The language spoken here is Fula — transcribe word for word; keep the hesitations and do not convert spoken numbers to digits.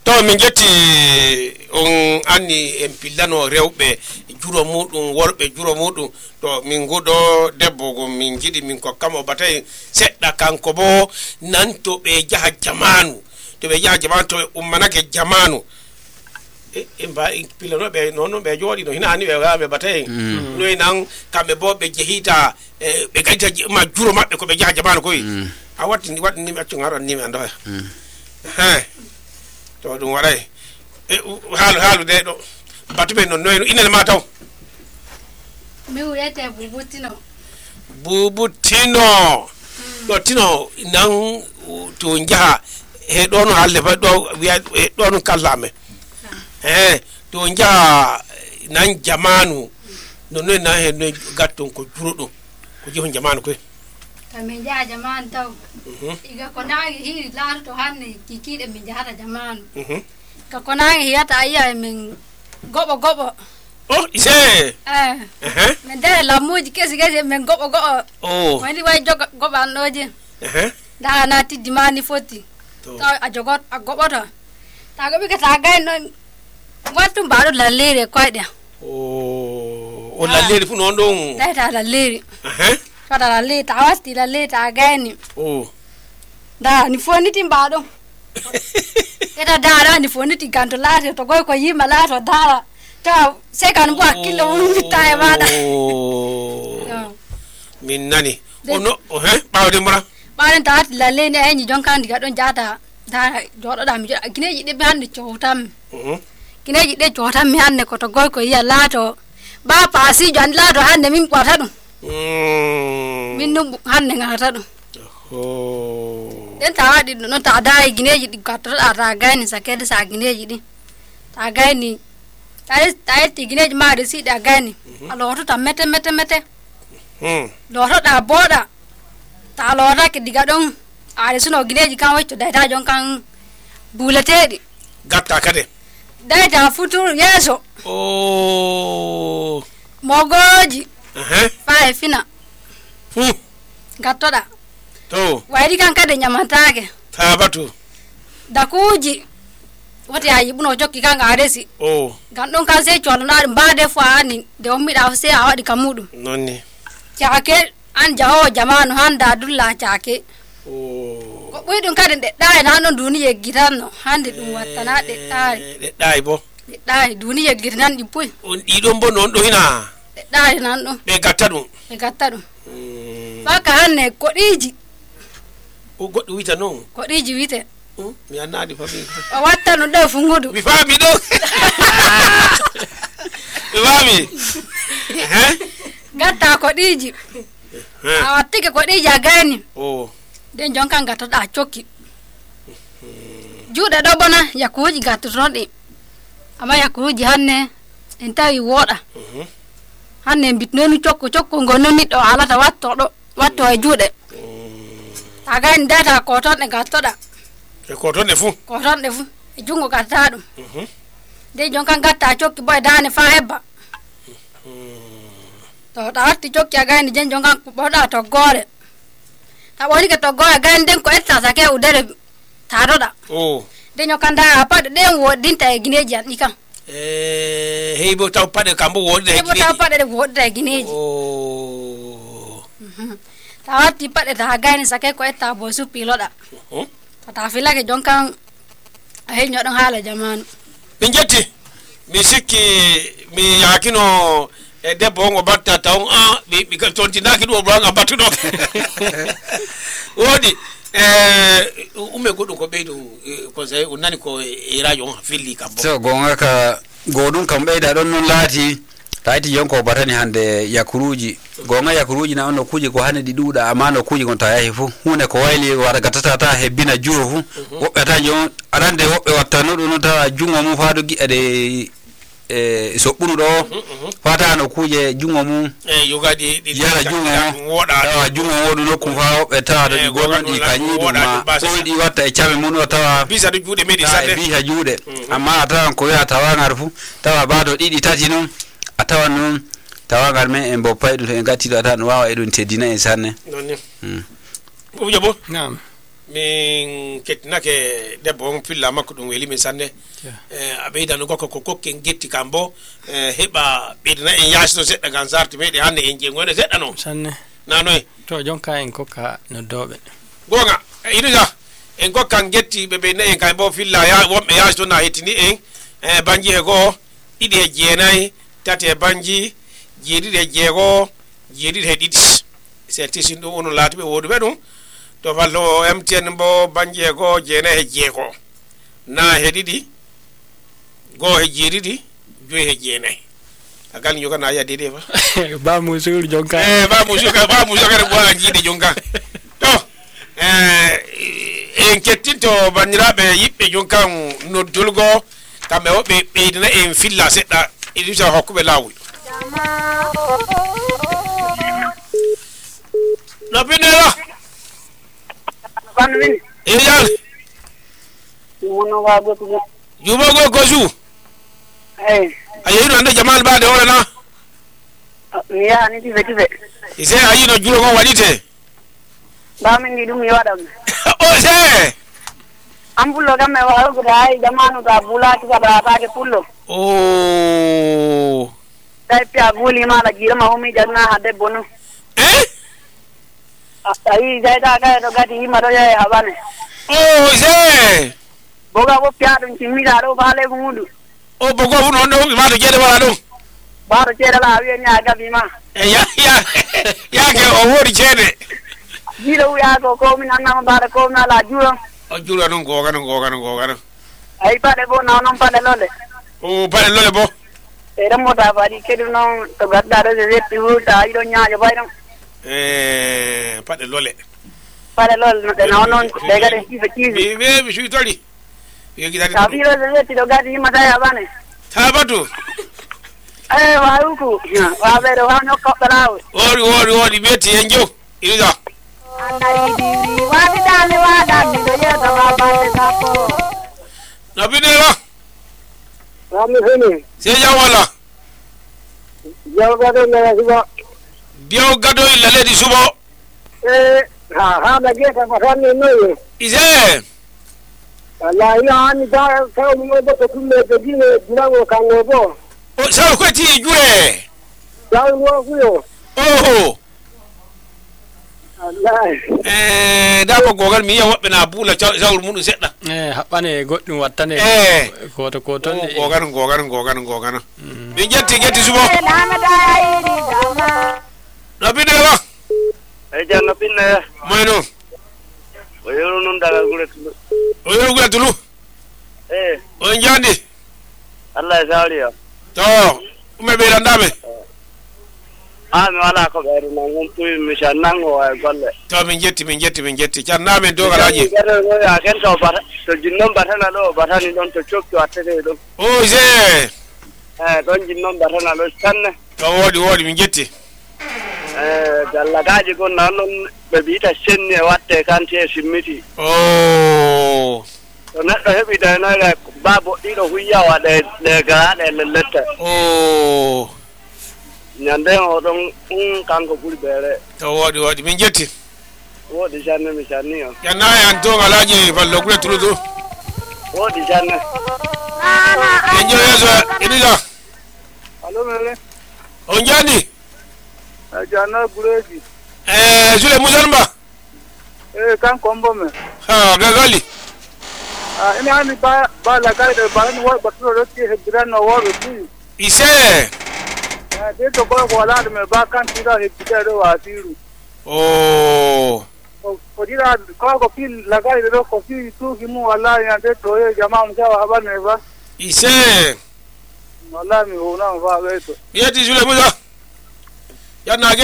to min jetti on anni en pillano rewbe juro mudum worbe juro mudum to min godo debbo go min jidi min ko kamo batay sedda kanko bo nanto be jaha jamanu to be jaha jamanu to ummanake jamanu e ba pillano be non be jodi no hinani be be batay no nan kambe bo be jehita be gaita ma juro mabbe ko be jaha jamanu koy a watti watti ni accu ngaro ni ando ha to dum waray e halu halu de do batube non noy inene ma taw mi wuyete bubutino bubutino do tino nan to njaha e do no halle fa do wiya e do no kallame eh to njaha nan jamanu no noy na he no gatton ko jurudo ko jehon jamanu ko min jaha jamanu taw iga ko nangi hi laaro to hanne kikide min jahata jamanu ka ko nangi hiyata ayya min gobo gobo oh ise eh eh men de la muji kesi kesi men gobo gobo oh wani way jogo gobo anoje eh da na ti dimani foti ta a jogot a gobo ta ta go bi ka ta ga no watu baro la lere ko de oh o la lere fu non don da ta la lere eh kada la lere ta wasti la lere ta ga ni oh da ni foni timbado eta dara ni foni ti kanto late to goy ko yima lato dara ta se kan bo kilo tae bada min nani ono o he bawde mura baren ta la le ne enyi jonkan diga don jata dara jodo da mi gineji de bande chotam gineji de chotam mi hanne ko to goy ko ya lato ba pasi jan lato hanne min kwata dum min num hanne ngata dum oh den ta di no ta dai gineji di katro ara gani sakede sa gineji di ta gani tai tai ti gineji ma de si da gani alo to ta mete mete mete hm lo to da boda ta lo ra ke diga don are suno gineji kan wato da ta jon kan bulate di gatta kade dai ta futur yeso oh mogoji eh fa fina hm gatto da to waidi kan kade nyamatake tabatu dakuji wati ayi buno jokki kan aresi oh gandon kan se cholo na mbade fo ani de o mi da se awadi kamudu nonni chake an jaho jamanu handa dulla chake oh ko buidun kade de dai na non duniye gitanno hande dum wattana de dai de dai bo de dai duniye gitan di puy on di don bo non do hina de dai nan do be gatta dum be gatta dum baka hanne kodiji o goddo wita non kodiji wite mi anadi fa mi o watta no do fungudu mi fami do mi fami eh gatta kodiji a wattike kodiji agani oh den jonkan gato da choki jude do bona yakuji gato rodi ama yakuji hanne entawi woda hanne bitnonu chokko chokko ngono ni do alata watto do watto e jude agani data ko ton e gato da e ko ton e fu ko ton e fu e jungo gatta dum den jonkan gatta choki boy dane fa hebba to da watti chokki agani den jonkan boda to gore ta woni ke to gore agani den ko etta sake udere taro da oh den jonkan da apa den wodinta e gineji ni kan eh heybo taw pade kambo wodde heybo taw pade de wodde gineji oh ta watti pade ta agani sake ko etta bo su piloda oh ta fila ke jonkan ay nyodon hala jamanu min jetti mi sikki mi yakino e debbo ngo batta taw ah bi bi tontinaki do bro nga battu do wodi eh umme goddo ko beydo ko say unani ko e radio filli kam bo so gonga ka godum kam beyda don non laati tayti yonko batani hande yakuruji gonga yakuruji na ono kuje ko hanedi duuda amano kuje gon tayahi fu hunde ko wayli wara gatata ta hebbina juro fu wobbe ta jon arande wobbe wattano do no ta jungo mu faado giade e so bunu do fata no kuje jungo mu e yogadi di yara jungo woda tawa jungo wodu no ko fa wobbe ta do gonga di kanyi do ma so di watta e chame mun tawa bisa do juude medi sande bisa juude amma tawa ko ya tawa ngarfu tawa baado didi tati non atawa non tawagal men en bo paydu en gatti do atan wawa edun teddina en sanne nonni mm o jabo naam min kettinake debbo on pilla makko ɗum weli min sanne a ɓeydano gokko ko kokken getti kam bo heɓa ɓeydana en yaasi to seɗɗa gam sarti meɗe hannde en jeegoyno seɗɗa no sanne nanoy to jonka en kokka noddoɓe gonga inusa en kokkan getti ɓe ɓeyna en kay bo filla ya wonɓe yaasi to na hettini en e banji he goo ɗiɗi e jeenayyi tati e banji jeeɗiɗi e jeegoo jeeɗiɗi he ɗiɗi se tisin ɗum onon laatiɓe woduɓe ɗum to fallo M T N bo banji he goo jeenayyi he jeegoo na he ɗiɗi goo he jeeɗiɗi joyi he jeenayyi a gal jogana yadde ɗe fa ba musul jonka e ba musul ka ba musul ka bo a jiide jonka to en kettinto bandiraɓe yiɓɓe jonkan noddulgo kamɓe woɓɓe ɓeydana en filla seɗɗa idisa hokkuɓe laawol no binela Banwin. eyal Mono wago tu. jumogo gosu Eh. ayino ande jamal baade wala na Ya ni tive tive. ise ayino julo ko waɗite Ba min ni dum mi wadam. o se Ambulo gamme wa ko dai jamanu ta bulati ka ba ba ke pullo. o Dai pia guli ma la gira ma homi janna hade bonu. eh Ai dai ta ka to gati ma do ya habane. o se Boga bo pia dum timmi da do bale mundu. o bogo fu non do ma to jede wala ɗum Ba do cera la wi nya gabi ma. e ya ya yake o wodi ceede Jiro ya ko ko min anna ba da ko na la juro. o juula ɗum gogano gogano gogano Ai pade bo na non pade lole. o paɗe lole bo Era mota bari kedu non to gadda do je tu ta ido nya jo bayram. e paɗe lole Pade lole no de non non de gade tive tive. ɓe ɓe ɓe suitori ɓe gidani Kabiro je ti do gadi ma ta habane. tabatu Eh wa uku. Wa be do wa no ko balaw. woodi woodi woodi ɓetti en jow ilisa Wa bi dale wa da mi do ye da ba ba de sapo. no binela Wa mi hene. se jam walla Yo ga do na suba. diyaw gado illa leydi subo Eh ha ha na ge ta fa ni no. ise Allah ina ni da ka mo do ko tumme de dine dinago kango bo. o saw koti jure Da wo ku yo. oho Allah. e da ko gogal mi yiya woɓɓe na buula sawru muɗum seɗɗa e haɓɓane goɗɗum wattane e koto ko ton gogano gogano gogano gogano min jetti getti subo no binela ay janna pinne moy noon o yoro non daga gure tulu o yorgula tulu eh on jandi Allah ya sawriya to ɗume ɓeydandame a mi wala ko ɓeyde nan on puyi mi sannango ay golle to min jetti min jetti min jetti cannamen dogalaji ya ken to bata to jinnon batana ɗo batani ɗon to cokki wattete ɗum o se eh ɗon jinnon batana ɗo sanne to woodi woodi min jetti eh gallagaji gon nan ɗon ɓe mbiyita senni e watte kanti e simmiti o to neɗɗo heɓi daynoyga ba boɗɗiɗo huyya waɗe ɗe garaɗe lellette o ñande o ɗon ɗum kanko ɓuri ɓeere to woodi woodi min jetti woɗi sanne mi sanni o cannayi an dogalaji ballo gure tulu to woɗi sanne en jo yeeso elisa allo mele on jandi a janna gureji e sule musan ba e kanko mbo me ha gagali a ina hani ba ba la gari da ba ni wa baturo rotti he birano wa rotti ise e de to ko ko la me ba kan tira he bidaro wa tiru o ko dira ko ko pil la gari do ko fi tu ki mu wala ya de to e jama mu wa haba ne ba ise wala mi ho na ba be to yeti sule musa yanna